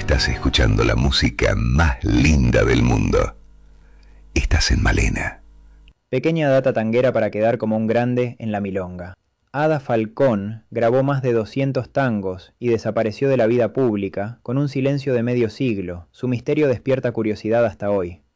Estás escuchando la música más linda del mundo. Estás en Malena. Pequeña data tanguera para quedar como un grande en la milonga. Ada Falcón grabó más de 200 tangos y desapareció de la vida pública con un silencio de medio siglo. Su misterio despierta curiosidad hasta hoy.